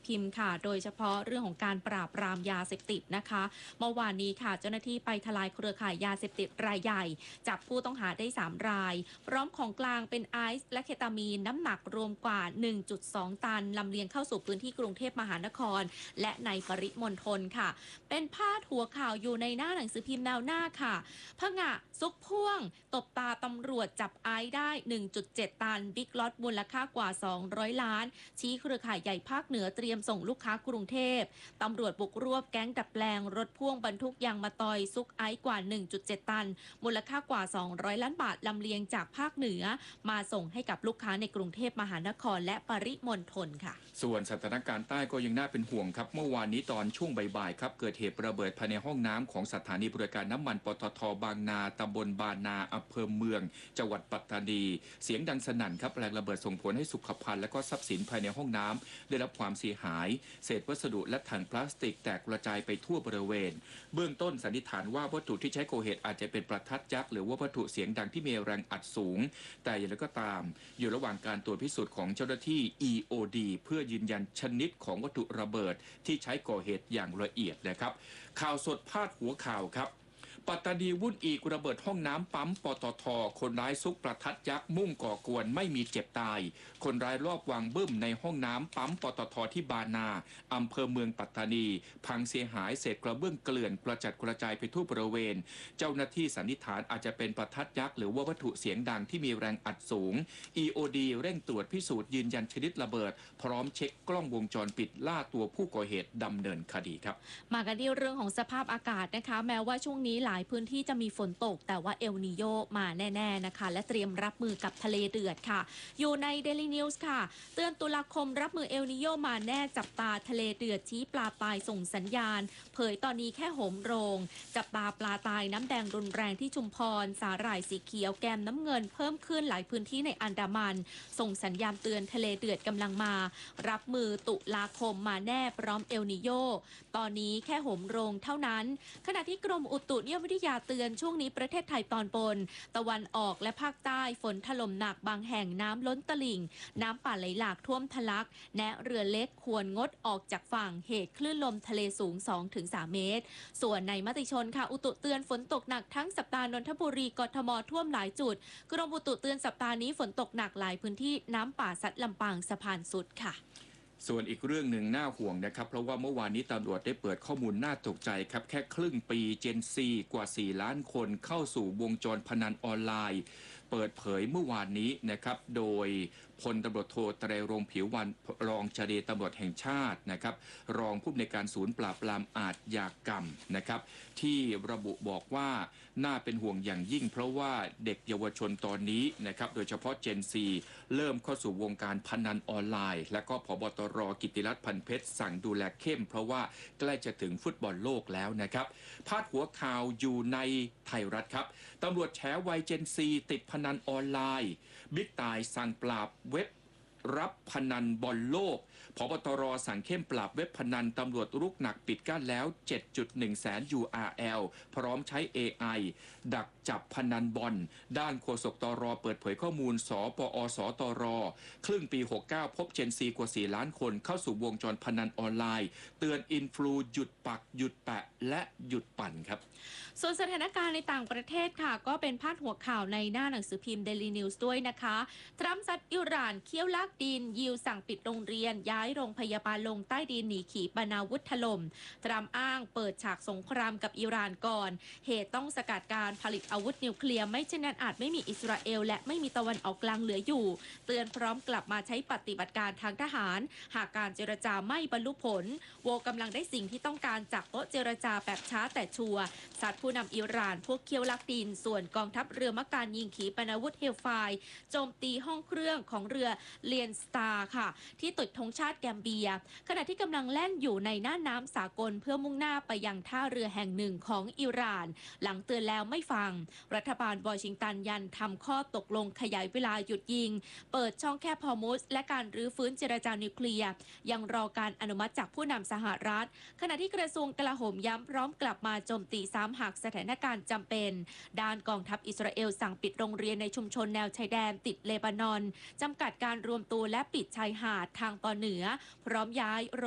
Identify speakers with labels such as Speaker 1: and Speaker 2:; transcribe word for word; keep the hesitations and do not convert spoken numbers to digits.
Speaker 1: พิมพ์ค่ะโดยเฉพาะเรื่องของการปราบปรามยาเสพติดนะคะเมื่อวานนี้ค่ะเจ้าหน้าที่ไปทลายเครือข่ายยาเสพติดรายใหญ่จับผู้ต้องหาได้สามรายพร้อมของกลางเป็นไอซ์และเคตามีนน้ำหนักรวมกว่า หนึ่งจุดสอง ตันลำเลียงเข้าสู่พื้นที่กรุงเทพมหานครและในปริมณฑลค่ะเป็นพาดหัวข่าวอยู่ในหน้าหนังสือพิมพ์แนวหน้าค่ะผงะซุกพ่วงตบตาตำรวจจับไอซ์ได้ หนึ่งจุดเจ็ด ตันบิ๊กล็อตมูลค่ากว่าสองร้อยล้านชี้เครือข่ายใหญ่ภาคเหนือเตรียมส่งลูกค้ากรุงเทพตำรวจบุกรวบแก๊งดัดแปลงรถพ่วงบรรทุกยางมะตอยซุกไอซ์กว่า หนึ่งจุดเจ็ด ตันมูลค่ากว่าสองร้อยล้านบาทลำเลียงจากภาคเหนือมาส่งให้กับลูกค้าในกรุงเทพมหานครและปริมณฑลค่ะ
Speaker 2: ส่วนสถานการณ์ใต้ก็ยังน่าเป็นห่วงครับเมื่อวานนี้ตอนช่วงบ่ายๆครับเกิดเหตุระเบิดภายในห้องน้ำของสถานีบริการน้ำมันปตท.บางนาตำบลบานาอำเภอเมืองจังหวัดปัตตานีเสียงดังสนั่นครับแรงระเบิดส่งผลให้สุขภัณฑ์และก็ทรัพย์สินภายในห้องน้ำได้รับความเสียหายเศษวัสดุและถังพลาสติกแตกกระจายไปทั่วบริเวณเบื้องต้นสันนิษฐานว่าวัตถุที่ใช้ก่อเหตุอาจจะเป็นประทัดยักษ์หรือว่าวัตถุเสียงดังที่มีแรงอัดสูงแต่อย่างไรก็ตามอยู่ระหว่างการตรวจพิสูจน์ของเจ้าหน้าที่ อี โอ ดี เพื่อยืนยันชนิดของวัตถุระเบิดที่ใช้ก่อเหตุอย่างละเอียดนะครับข่าวสดพาดหัวข่าวครับปัตตานีวุ่นอีกระเบิดห้องน้ำปั๊มปตท.คนร้ายซุกประทัดยักษ์มุ่งก่อกวนไม่มีเจ็บตายคนร้ายรอบวางบึ้มในห้องน้ำปั๊มปตท.ที่บานาอำเภอเมืองปัตตานีพังเสียหายเศษกระเบื้องเกลื่อนกระจัดกระจายไปทั่วบริเวณเจ้าหน้าที่สันนิษฐานอาจจะเป็นประทัดยักษ์หรือว่าวัตถุเสียงดังที่มีแรงอัดสูง อี โอ ดี เร่งตรวจพิสูจน์ยืนยันชนิดระเบิดพร้อมเช็คกล้องวงจรปิดล่าตัวผู้ก่อเหตุดำเนินคดีครับ
Speaker 1: มากันที่เรื่องของสภาพอากาศนะคะแม้ว่าช่วงนี้หลายพื้นที่จะมีฝนตกแต่ว่าเอลนีโยมาแน่ๆนะคะและเตรียมรับมือกับทะเลเดือดค่ะอยู่ใน Daily News ค่ะเตือนตุลาคมรับมือเอลนีโยมาแน่จับตาทะเลเดือดชี้ปลาตายส่งสัญญาณเผยตอนนี้แค่โหมโรงจับตาปลาตายน้ำแดงรุนแรงที่ชุมพรสาหร่ายสีเขียวแกมน้ำเงินเพิ่มขึ้นหลายพื้นที่ในอันดามันส่งสัญญาณเตือนทะเลเดือดกำลังมารับมือตุลาคมมาแน่พร้อมเอลนีโยตอนนี้แค่โหมโรงเท่านั้นขณะที่กรมอุตุนิยมวิทยาเตือนช่วงนี้ประเทศไทยตอนบนตะวันออกและภาคใต้ฝนถล่มหนักบางแห่งน้ำล้นตลิ่งน้ำป่าไหลหลากท่วมทะลักแนะเรือเล็กควรงดออกจากฝั่งเหตุคลื่นลมทะเลสูง สองถึงสาม เมตรส่วนในมติชนค่ะอุตุเตือนฝนตกหนักทั้งสัปดาห์นนทบุรีกทมท่วมหลายจุดกรมอุตุเตือนสัปดาห์นี้ฝนตกหนักหลายพื้นที่น้ำป่าซัดลำปางสะพานสุดค่ะ
Speaker 2: ส่วนอีกเรื่องหนึ่งน่าห่วงนะครับเพราะว่าเมื่อวานนี้ตำรวจได้เปิดข้อมูลน่าตกใจครับแค่ครึ่งปีเจนซีกว่าสี่ล้านคนเข้าสู่วงจรพนันออนไลน์เปิดเผยเมื่อวานนี้นะครับโดยพลตำรวจโทไตรรงค์ผิววรรณรองเจรตำรวจแห่งชาตินะครับรองผู้อำนวยการศูนย์ปราบปรามอาชญากรรมนะครับที่ระบุบอกว่าน่าเป็นห่วงอย่างยิ่งเพราะว่าเด็กเยาวชนตอนนี้นะครับโดยเฉพาะเจนซีเริ่มเข้าสู่วงการพนันออนไลน์และก็ผบตรกิติรัตน์พันเพชรสั่งดูแลเข้มเพราะว่าใกล้จะถึงฟุตบอลโลกแล้วนะครับพาดหัวข่าวอยู่ในไทยรัฐครับตำรวจแฉวัยเจนซีติดพนันออนไลน์บิ๊กต่ายสั่งปราบเว็บรับพนันบอลโลกผบตรสั่งเข้มปราบเว็บพนันตำรวจรุกหนักปิดกั้นแล้ว เจ็ดจุดหนึ่ง แสน ยู อาร์ แอล พร้อมใช้ เอ ไอ ดักจับพนันบอลด้านโฆษกตรเปิดเผยข้อมูลสปอสตรครึ่งปีหกสิบเก้าพบเจนซีกว่าสี่ล้านคนเข้าสู่วงจรพนันออนไลน์เตือนอินฟลูหยุดปักหยุดแปะและหยุดปั่นครับ
Speaker 1: ส่วนสถานการณ์ในต่างประเทศค่ะก็เป็นพาดหัวข่าวในหน้าหนังสือพิมพ์ Daily News ด้วยนะคะทรัมป์ซัดอิหร่านเคี่ยวลากดินยิวสั่งปิดโรงเรียนย้ายโรงพยาบาลลงใต้ดินหนีขีปนาวุธถล่มทรัมป์อ้างเปิดฉากสงครามกับอิหร่านก่อนเหตุต้องสกัดการผลิตอาวุธนิวเคลียร์ไม่เช่นนั้นอาจไม่มีอิสราเอลและไม่มีตะวันออกกลางเหลืออยู่เตือนพร้อมกลับมาใช้ปฏิบัติการทางทหารหากการเจรจาไม่บรรลุผลโวกำลังได้สิ่งที่ต้องการจากโต๊ะเจรจาแบบช้าแต่ชัวร์สัตว์ผู้นำอิหร่านพวกเคี่ยวลักดินส่วนกองทัพเรือมักการยิงขีปนาวุธเฮลไฟร์โจมตีห้องเครื่องของเรือเลียนสตาร์ค่ะที่ติดธงชาติแกมเบียขณะที่กำลังแล่นอยู่ในน่านน้ำสากลเพื่อมุ่งหน้าไปยังท่าเรือแห่งหนึ่งของอิหร่านหลังเตือนแล้วไม่ฟังรัฐบาลวอชิงตันยันทำข้อตกลงขยายเวลาหยุดยิงเปิดช่องแคบฮอร์มุสและการรื้อฟื้นเจรจานิวเคลียร์ยังรอการอนุมัติจากผู้นำสหรัฐขณะที่กระทรวงกลาโหมย้ำพร้อมกลับมาโจมตีซ้ำหากสถานการณ์จำเป็นด้านกองทัพอิสราเอลสั่งปิดโรงเรียนในชุมชนแนวชายแดนติดเลบานอนจำกัดการรวมตัวและปิดชายหาดทางตอนเหนือพร้อมย้าย